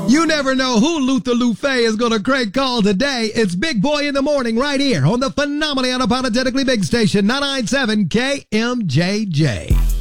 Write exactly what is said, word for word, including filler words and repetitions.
You never know who Luther Luffey is going to crank call today. It's Big Boy in the Morning right here on the phenomenally unapologetically big station, nine ninety-seven K M J J.